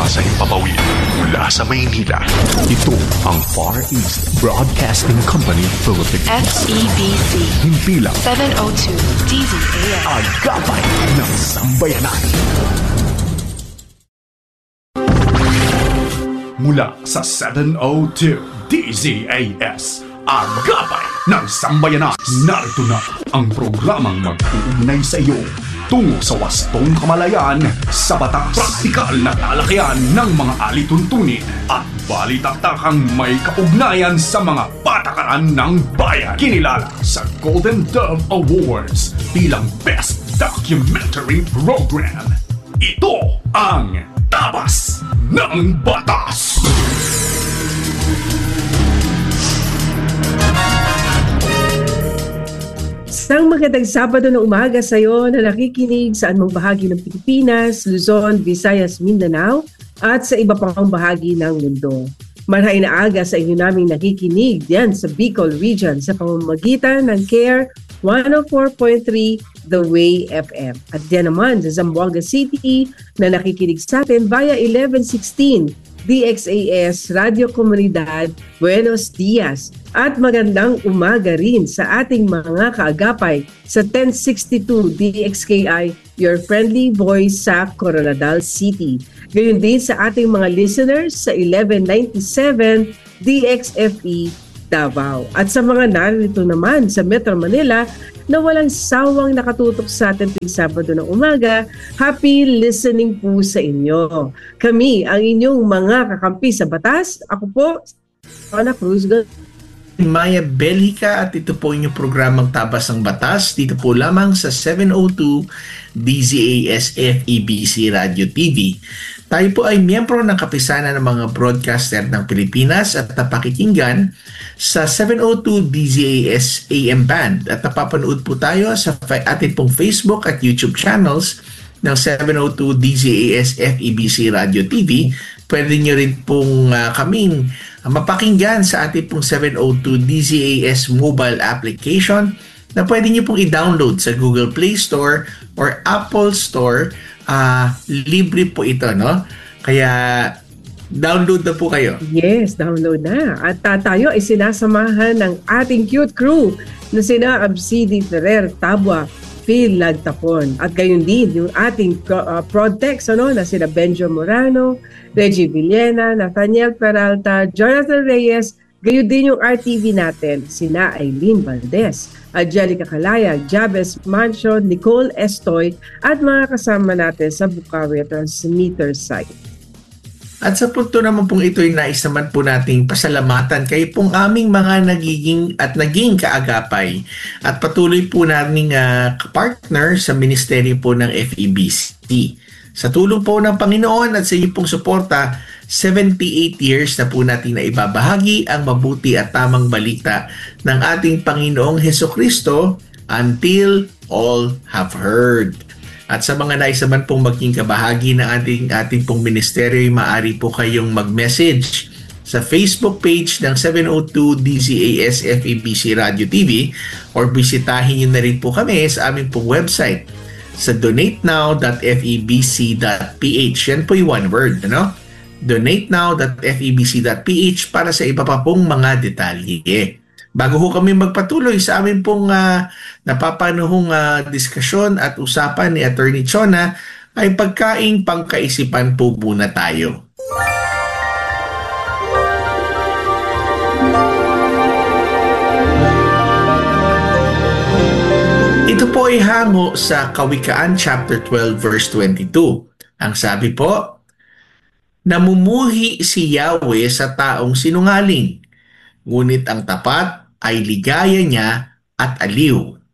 sa himpapawid mula sa Maynila. Ito ang Far East Broadcasting Company Philippines. FEBC. Himpilang 702 DZAS. Agapay ng Sambayanan. Mula sa 702 DZAS. Agapay ng Sambayanan. Narito na ang programang mag-uugnay sa iyo tungo sa wastong kamalayan sa batas. Praktikal na talakayan ng mga alituntunin at balitaktakang may kaugnayan sa mga patakaran ng bayan. Kinilala sa Golden Dove Awards bilang Best Documentary Program. Ito ang Tabas ng Batas. Isang magandang Sabado ng umaga sa iyo na nakikinig sa anumang bahagi ng Pilipinas, Luzon, Visayas, Mindanao at sa iba pang bahagi ng mundo. Marhay na aga sa inyo naming nakikinig diyan sa Bicol Region sa pamamagitan ng CARE 104.3 The Way FM. At diyan naman sa Zamboanga City na nakikinig sa atin via 1116 DXAS Radio Comunidad Buenos Dias at magandang umaga rin sa ating mga kaagapay sa 1062 DXKI Your Friendly Voice sa Coronadal City. Gayon din sa ating mga listeners sa 1197 DXFE Davao. At sa mga narito naman sa Metro Manila na walang sawang nakatutok sa atin tuwing Sabado ng umaga, happy listening po sa inyo. Kami ang inyong mga kakampi sa batas. Ako po, Ana Cruz. Maya Belhica at ito po inyong programang Tabas ng Batas dito po lamang sa 702 DZAS FEBC Radio TV. Tayo po ay miyembro ng kapisanan ng mga broadcaster ng Pilipinas at napakikinggan sa 702 DZAS AM Band at napapanood po tayo sa ating pong Facebook at YouTube channels ng 702 DZAS FEBC Radio TV. Pwede nyo rin pong kaming mapakinggan sa ating pong 702 DZAS mobile application na pwede nyo pong i-download sa Google Play Store or Apple Store. Libre po ito, no? Kaya download na po kayo. Yes, download na. At tayo ay sinasamahan ng ating cute crew na sina Absidi Ferrer Tabua, Phil Lagtapon. At gayon din yung ating Prodtex na sina Benjo Morano, Reggie Villena, Nathaniel Peralta, Jonathan Reyes. Gayon din yung RTV natin, sina Aileen Valdez, Angelica Calayag, Jabez Mansion, Nicole Estoy at mga kasama natin sa Bukawi Transmitter site. At sa punto naman pong ito ay nais naman po nating pasalamatan kayo pong aming mga naging kaagapay at patuloy po naming partner sa ministeryo po ng FEBC. Sa tulong po ng Panginoon at sa iyo pong suporta, 78 years na po natin na ibabahagi ang mabuti at tamang balita ng ating Panginoong Hesukristo until all have heard. At sa mga nais naman pong maging kabahagi ng ating pong ministeryo, maaari po kayong mag-message sa Facebook page ng 702 DZAS FEBC Radio TV or bisitahin nyo na rin po kami sa aming pong website sa donatenow.febc.ph. Yan po yung one word, donatenow.febc.ph para sa iba pa pong mga detalye. Bago ho kami magpatuloy sa amin pong napapanuhong diskusyon at usapan ni Attorney Chona, ay pagkaing pangkaisipan po muna tayo. Ito po ay hango sa Kawikaan chapter 12 verse 22. Ang sabi po, namumuhi si Yahweh sa taong sinungaling, ngunit ang tapat ay ligaya niya at aliw.